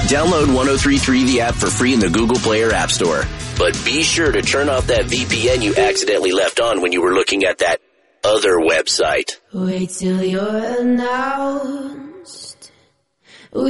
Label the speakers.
Speaker 1: Download 1033 the app for free in the Google Play or App Store. But be sure to turn off that VPN you accidentally left on when you were looking at that other website.
Speaker 2: Wait till you're now.